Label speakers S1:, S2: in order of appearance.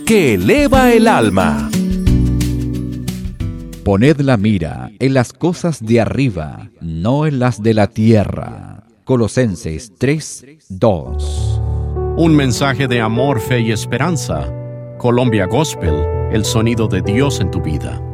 S1: que eleva el alma.
S2: Poned la mira en las cosas de arriba, no en las de la tierra. Colosenses 3:2.
S3: Un mensaje de amor, fe y esperanza. Colombia Gospel, el sonido de Dios en tu vida.